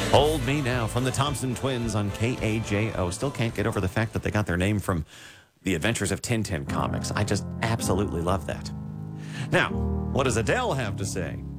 Hold Me Now from the Thompson Twins on KAJO. Still can't get over the fact that they got their name from the Adventures of Tintin comics. I just absolutely love that. Now, what does Adele have to say?